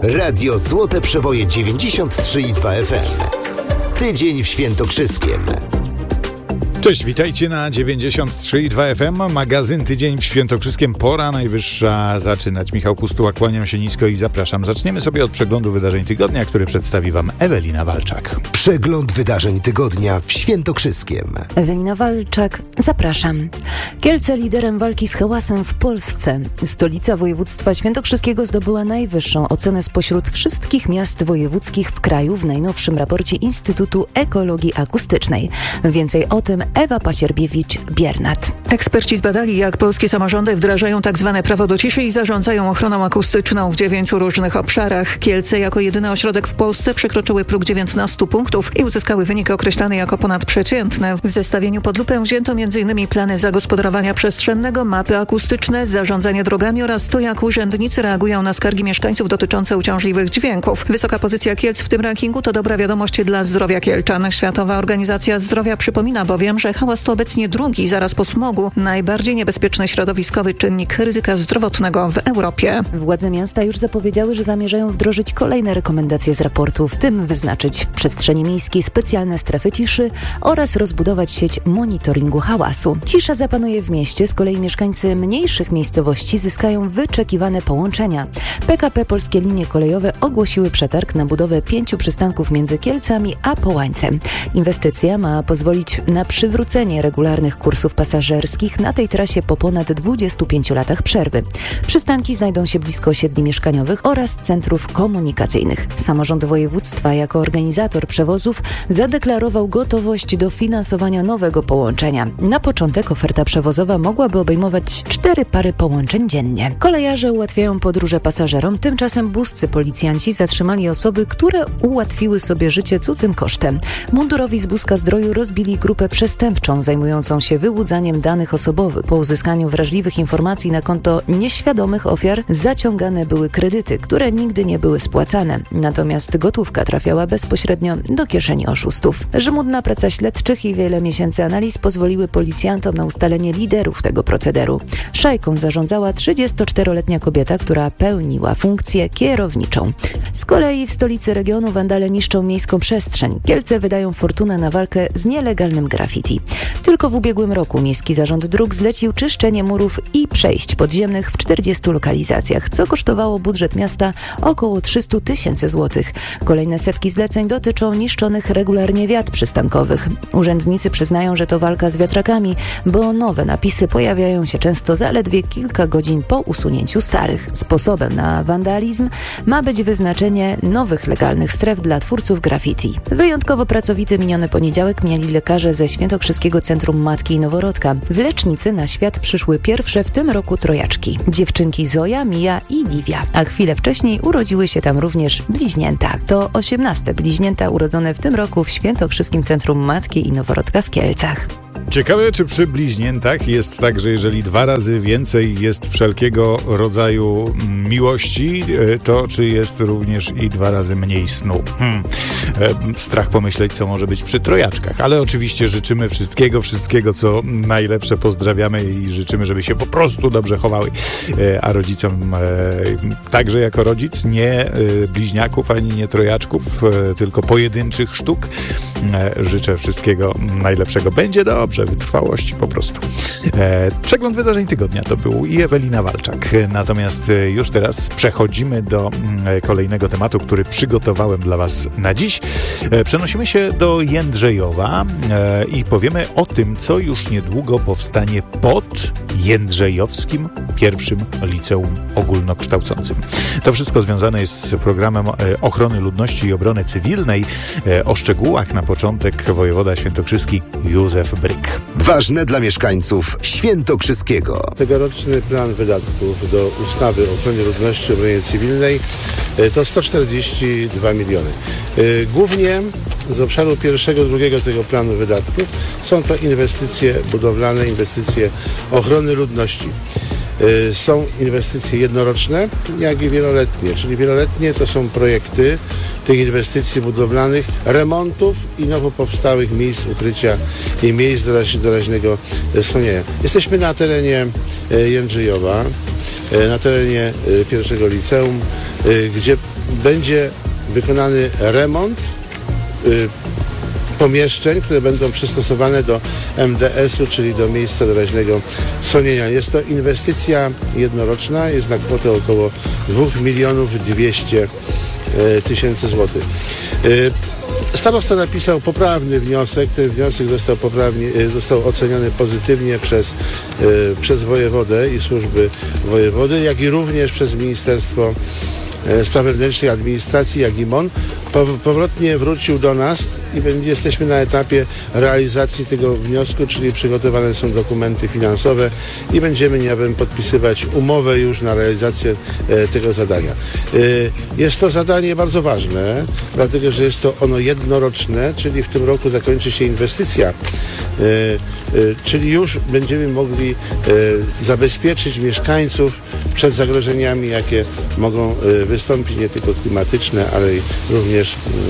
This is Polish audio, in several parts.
Radio Złote Przeboje 93,2 FM. Tydzień w Świętokrzyskiem. Cześć, witajcie na 93,2 FM. Magazyn Tydzień w Świętokrzyskiem. Pora najwyższa zaczynać. Michał Pustuła, kłaniam się nisko i zapraszam. Zaczniemy sobie od przeglądu wydarzeń tygodnia, który przedstawi Wam Ewelina Walczak. Przegląd wydarzeń tygodnia w Świętokrzyskiem. Ewelina Walczak, zapraszam. Kielce liderem walki z hałasem w Polsce. Stolica województwa świętokrzyskiego zdobyła najwyższą ocenę spośród wszystkich miast wojewódzkich w kraju w najnowszym raporcie Instytutu Ekologii Akustycznej. Więcej o tym Ewa Pasierbiewicz-Biernat. Eksperci zbadali, jak polskie samorządy wdrażają tzw. prawo do ciszy i zarządzają ochroną akustyczną w 9 różnych obszarach. Kielce jako jedyny ośrodek w Polsce przekroczyły próg 19 punktów i uzyskały wynik określany jako ponadprzeciętne. W zestawieniu pod lupę wzięto m.in. plany zagospodarowania przestrzennego, mapy akustyczne, zarządzanie drogami oraz to, jak urzędnicy reagują na skargi mieszkańców dotyczące uciążliwych dźwięków. Wysoka pozycja Kielc w tym rankingu to dobra wiadomość dla zdrowia Kielczan. Światowa Organizacja Zdrowia przypomina bowiem, że hałas to obecnie drugi, zaraz po smogu, najbardziej niebezpieczny środowiskowy czynnik ryzyka zdrowotnego w Europie. Władze miasta już zapowiedziały, że zamierzają wdrożyć kolejne rekomendacje z raportu, w tym wyznaczyć w przestrzeni miejskiej specjalne strefy ciszy oraz rozbudować sieć monitoringu hałasu. Cisza zapanuje w mieście, z kolei mieszkańcy mniejszych miejscowości zyskają wyczekiwane połączenia. PKP Polskie Linie Kolejowe ogłosiły przetarg na budowę 5 przystanków między Kielcami a Połańcem. Inwestycja ma pozwolić na przywrócenie regularnych kursów pasażerskich na tej trasie po ponad 25 latach przerwy. Przystanki znajdą się blisko osiedli mieszkaniowych oraz centrów komunikacyjnych. Samorząd województwa jako organizator przewozów zadeklarował gotowość do finansowania nowego połączenia. Na początek oferta przewozowa mogłaby obejmować 4 pary połączeń dziennie. Kolejarze ułatwiają podróże pasażerom, tymczasem buscy policjanci zatrzymali osoby, które ułatwiły sobie życie cudzym kosztem. Mundurowi z Buska Zdroju rozbili grupę przestępczą zajmującą się wyłudzaniem danych osobowych. Po uzyskaniu wrażliwych informacji na konto nieświadomych ofiar zaciągane były kredyty, które nigdy nie były spłacane. Natomiast gotówka trafiała bezpośrednio do kieszeni oszustów. Żmudna praca śledczych i wiele miesięcy analiz pozwoliły policjantom na ustalenie liderów tego procederu. Szajką zarządzała 34-letnia kobieta, która pełniła funkcję kierowniczą. Z kolei w stolicy regionu wandale niszczą miejską przestrzeń. Kielce wydają fortunę na walkę z nielegalnym graffiti. Tylko w ubiegłym roku Miejski Zarząd Dróg zlecił czyszczenie murów i przejść podziemnych w 40 lokalizacjach, co kosztowało budżet miasta około 300 000 złotych. Kolejne setki zleceń dotyczą niszczonych regularnie wiat przystankowych. Urzędnicy przyznają, że to walka z wiatrakami, bo nowe napisy pojawiają się często zaledwie kilka godzin po usunięciu starych. Sposobem na wandalizm ma być wyznaczenie nowych legalnych stref dla twórców graffiti. Wyjątkowo pracowity miniony poniedziałek mieli lekarze ze Świętokrzyskiego Centrum Matki i Noworodka. W lecznicy na świat przyszły pierwsze w tym roku trojaczki. Dziewczynki Zoja, Mija i Livia. A chwilę wcześniej urodziły się tam również bliźnięta. To 18 bliźnięta urodzone w tym roku w Świętokrzyskim Centrum Matki i Noworodka w Kielcach. Ciekawe, czy przy bliźniętach jest tak, że jeżeli 2 razy więcej jest wszelkiego rodzaju miłości, to czy jest również i 2 razy mniej snu? Strach pomyśleć, co może być przy trojaczkach, ale oczywiście życzymy wszystkiego, co najlepsze, pozdrawiamy i życzymy, żeby się po prostu dobrze chowały, a rodzicom także jako rodzic, nie bliźniaków, ani nie trojaczków, tylko pojedynczych sztuk. Życzę wszystkiego najlepszego. Będzie dobrze, wytrwałości po prostu. Przegląd wydarzeń tygodnia to był i Ewelina Walczak. Natomiast już teraz przechodzimy do kolejnego tematu, który przygotowałem dla Was na dziś. Przenosimy się do Jędrzejowa i powiemy o tym, co już niedługo powstanie pod Jędrzejowskim pierwszym liceum ogólnokształcącym. To wszystko związane jest z programem ochrony ludności i obrony cywilnej. O szczegółach na początek wojewoda świętokrzyski Józef Bryk. Ważne dla mieszkańców Świętokrzyskiego. Tegoroczny plan wydatków do ustawy o ochronie ludności i obronie cywilnej to 142 miliony. Głównie z obszaru pierwszego, drugiego tego planu wydatków są to inwestycje budowlane, inwestycje ochrony ludności. Są inwestycje jednoroczne, jak i wieloletnie, czyli wieloletnie to są projekty tych inwestycji budowlanych, remontów i nowo powstałych miejsc ukrycia i miejsc doraźnego schronienia. Jesteśmy na terenie Jędrzejowa, na terenie pierwszego liceum, gdzie będzie wykonany remont pomieszczeń, które będą przystosowane do MDS-u, czyli do miejsca doraźnego schronienia. Jest to inwestycja jednoroczna, jest na kwotę około 2 200 000 złotych. Starosta napisał poprawny wniosek. Ten wniosek został oceniony pozytywnie przez wojewodę i służby wojewody, jak i również przez Ministerstwo Spraw Wewnętrznych, Administracji, jak i MON. Powrotnie wrócił do nas i jesteśmy na etapie realizacji tego wniosku, czyli przygotowane są dokumenty finansowe i będziemy niebawem podpisywać umowę już na realizację tego zadania. Jest to zadanie bardzo ważne, dlatego że jest to ono jednoroczne, czyli w tym roku zakończy się inwestycja, czyli już będziemy mogli zabezpieczyć mieszkańców przed zagrożeniami, jakie mogą wystąpić, nie tylko klimatyczne, ale i również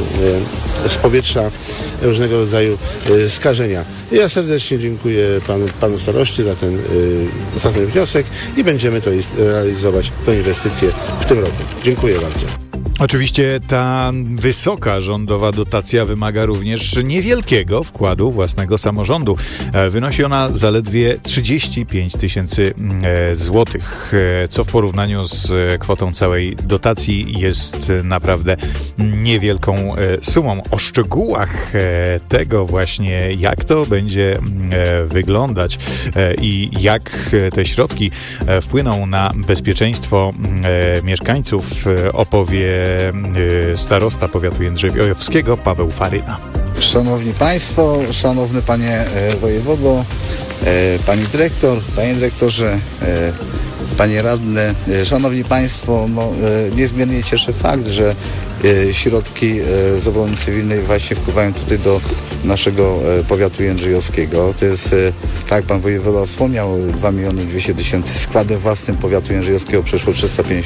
z powietrza różnego rodzaju skażenia. Ja serdecznie dziękuję panu staroście za ten wniosek i będziemy to realizować, tę inwestycję w tym roku. Dziękuję bardzo. Oczywiście ta wysoka rządowa dotacja wymaga również niewielkiego wkładu własnego samorządu. Wynosi ona zaledwie 35 000 złotych, co w porównaniu z kwotą całej dotacji jest naprawdę niewielką sumą. O szczegółach tego właśnie, jak to będzie wyglądać i jak te środki wpłyną na bezpieczeństwo mieszkańców, opowie starosta powiatu jędrzejowskiego Paweł Faryna. Szanowni Państwo, szanowny Panie Wojewodo, Pani Dyrektor, Panie Dyrektorze, Panie Radny, Szanowni Państwo, niezmiernie cieszy fakt, że środki z obrony cywilnej właśnie wpływają tutaj do naszego powiatu jędrzejowskiego. To jest, tak jak Pan Wojewoda wspomniał, 2 200 000. Składem własnym powiatu jędrzejowskiego przeszło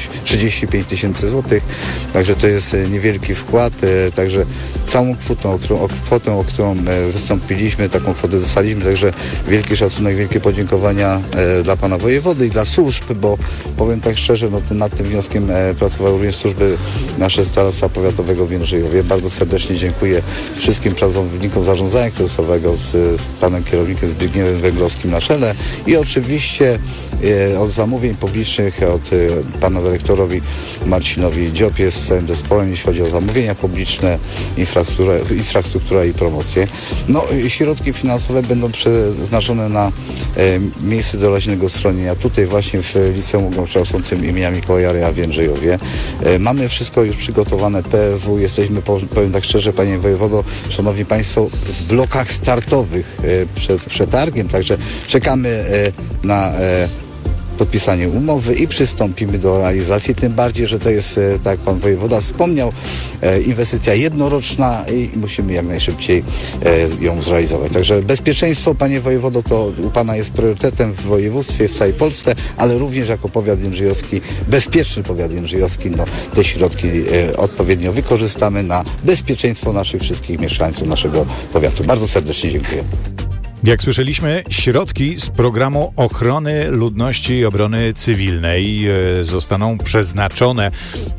35 000 złotych. Także to jest niewielki wkład. Także całą kwotę, o którą wystąpiliśmy, taką kwotę dostaliśmy. Także wielki szacunek, wielkie podziękowania dla Pana Wojewody i dla służb, bo powiem tak szczerze, nad tym wnioskiem pracowały również służby nasze Starostwa Powiatowego w Jędrzejowie. Bardzo serdecznie dziękuję wszystkim pracownikom zarządzania kryzysowego z panem kierownikiem Zbigniewem Węglowskim na czele i oczywiście od zamówień publicznych, od pana dyrektorowi Marcinowi Dziopie z całym zespołem, jeśli chodzi o zamówienia publiczne, infrastruktura i promocję. Środki finansowe będą przeznaczone na miejsce doraźnego schronienia tutaj właśnie w Liceum Ogólnokształcącym imienia Mikołaja Reja w Jędrzejowie. Mamy wszystko już przygotowane, PFW, jesteśmy, powiem tak szczerze, Panie Wojewodo, Szanowni Państwo, w blokach startowych przed przetargiem, także czekamy na podpisanie umowy i przystąpimy do realizacji, tym bardziej, że to jest, tak jak Pan Wojewoda wspomniał, inwestycja jednoroczna i musimy jak najszybciej ją zrealizować. Także bezpieczeństwo, Panie Wojewodo, to u Pana jest priorytetem w województwie, w całej Polsce, ale również jako powiat jędrzejowski, bezpieczny powiat jędrzejowski, te środki odpowiednio wykorzystamy na bezpieczeństwo naszych wszystkich mieszkańców naszego powiatu. Bardzo serdecznie dziękuję. Jak słyszeliśmy, środki z programu ochrony ludności i obrony cywilnej zostaną przeznaczone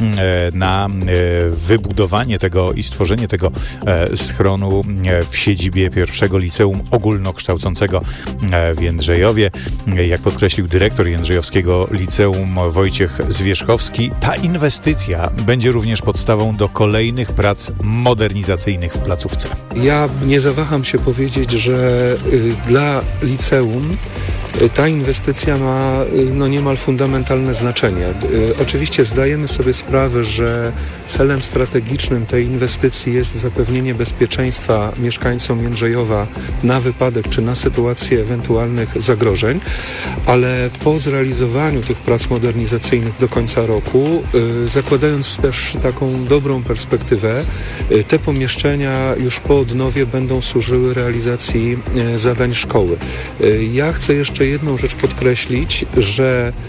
na wybudowanie tego i stworzenie tego schronu w siedzibie pierwszego Liceum Ogólnokształcącego w Jędrzejowie. Jak podkreślił dyrektor Jędrzejowskiego Liceum Wojciech Zwierzchowski, ta inwestycja będzie również podstawą do kolejnych prac modernizacyjnych w placówce. Ja nie zawaham się powiedzieć, że dla liceum ta inwestycja ma niemal fundamentalne znaczenie. Oczywiście zdajemy sobie sprawę, że celem strategicznym tej inwestycji jest zapewnienie bezpieczeństwa mieszkańcom Jędrzejowa na wypadek czy na sytuację ewentualnych zagrożeń, ale po zrealizowaniu tych prac modernizacyjnych do końca roku, zakładając też taką dobrą perspektywę, te pomieszczenia już po odnowie będą służyły realizacji zadań szkoły. Ja chcę jeszcze jedną rzecz podkreślić, że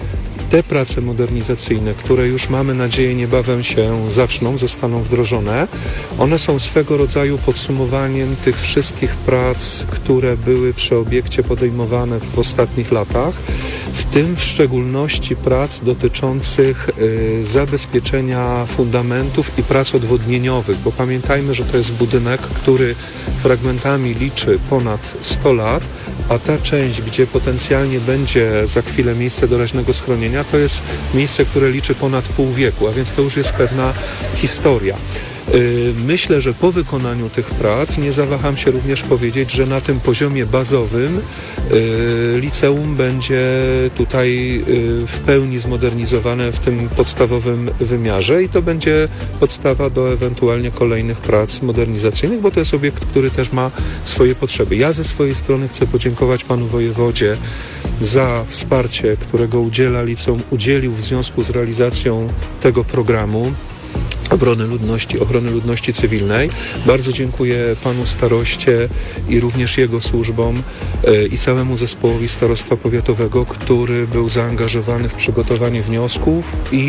te prace modernizacyjne, które już mamy nadzieję niebawem się zaczną, zostaną wdrożone, one są swego rodzaju podsumowaniem tych wszystkich prac, które były przy obiekcie podejmowane w ostatnich latach, w tym w szczególności prac dotyczących zabezpieczenia fundamentów i prac odwodnieniowych, bo pamiętajmy, że to jest budynek, który fragmentami liczy ponad 100 lat, a ta część, gdzie potencjalnie będzie za chwilę miejsce doraźnego schronienia, to jest miejsce, które liczy ponad pół wieku, a więc to już jest pewna historia. Myślę, że po wykonaniu tych prac nie zawaham się również powiedzieć, że na tym poziomie bazowym liceum będzie tutaj w pełni zmodernizowane w tym podstawowym wymiarze i to będzie podstawa do ewentualnie kolejnych prac modernizacyjnych, bo to jest obiekt, który też ma swoje potrzeby. Ja ze swojej strony chcę podziękować panu wojewodzie za wsparcie, którego udzielił w związku z realizacją tego programu ochrony ludności cywilnej. Bardzo dziękuję panu staroście i również jego służbom i całemu zespołowi starostwa powiatowego, który był zaangażowany w przygotowanie wniosku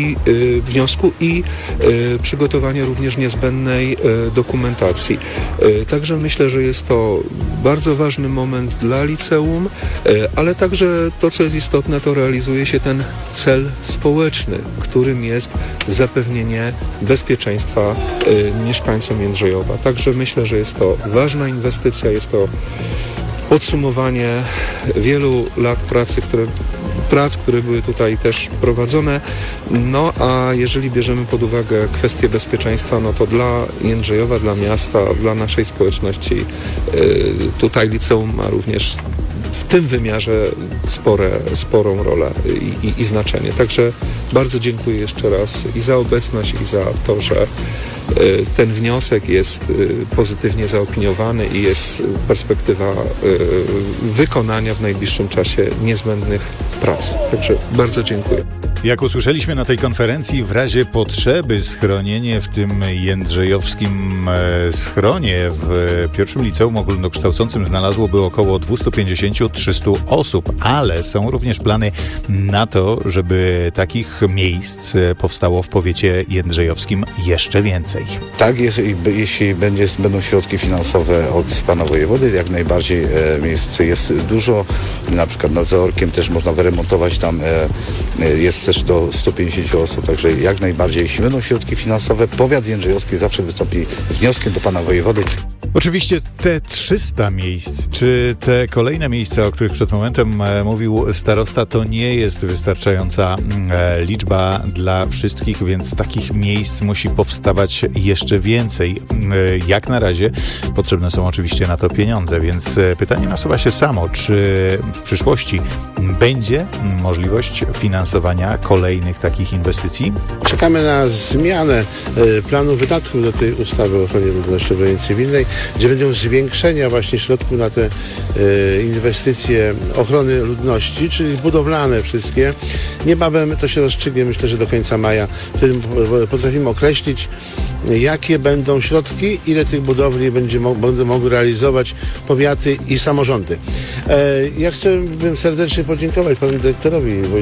i przygotowanie również niezbędnej dokumentacji. Także myślę, że jest to bardzo ważny moment dla liceum, ale także to, co jest istotne, to realizuje się ten cel społeczny, którym jest zapewnienie bezpieczeństwa mieszkańcom Jędrzejowa. Także myślę, że jest to ważna inwestycja, jest to podsumowanie wielu lat prac, które były tutaj też prowadzone. No a jeżeli bierzemy pod uwagę kwestię bezpieczeństwa, no to dla Jędrzejowa, dla miasta, dla naszej społeczności tutaj liceum ma również w tym wymiarze sporą rolę i znaczenie. Także bardzo dziękuję jeszcze raz i za obecność, i za to, że ten wniosek jest pozytywnie zaopiniowany i jest perspektywa wykonania w najbliższym czasie niezbędnych prac. Także bardzo dziękuję. Jak usłyszeliśmy na tej konferencji, w razie potrzeby schronienie w tym jędrzejowskim schronie w pierwszym liceum ogólnokształcącym znalazłoby około 250-300 osób, ale są również plany na to, żeby takich miejsc powstało w powiecie jędrzejowskim jeszcze więcej. Tak, jeśli będą środki finansowe od pana wojewody, jak najbardziej miejsc jest dużo. Na przykład nad Zaorkiem też można wyremontować, tam jest też do 150 osób, także jak najbardziej, jeśli będą środki finansowe, powiat jędrzejowski zawsze wystąpi z wnioskiem do pana wojewody. Oczywiście te 300 miejsc, czy te kolejne miejsca, o których przed momentem mówił starosta, to nie jest wystarczająca liczba dla wszystkich, więc takich miejsc musi powstawać jeszcze więcej. Jak na razie potrzebne są oczywiście na to pieniądze, więc pytanie nasuwa się samo, czy w przyszłości będzie możliwość finansowania kolejnych takich inwestycji? Czekamy na zmianę planu wydatków do tej ustawy o ochronie ludności obrony cywilnej, gdzie będą zwiększenia właśnie środków na te inwestycje ochrony ludności, czyli budowlane wszystkie. Niebawem to się rozstrzygnie, myślę, że do końca maja, wtedy potrafimy określić, jakie będą środki, ile tych budowli będą mogły realizować powiaty i samorządy. Ja chcę serdecznie podziękować panu dyrektorowi